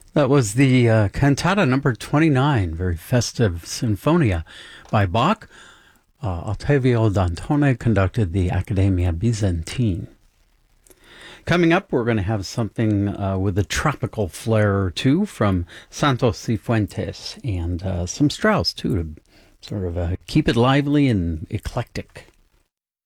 That was the cantata number 29, very festive sinfonia by Bach. Ottavio Dantone conducted the Accademia Byzantine. Coming up, we're going to have something with a tropical flair or two from Santos Cifuentes and some Strauss, too, to sort of keep it lively and eclectic.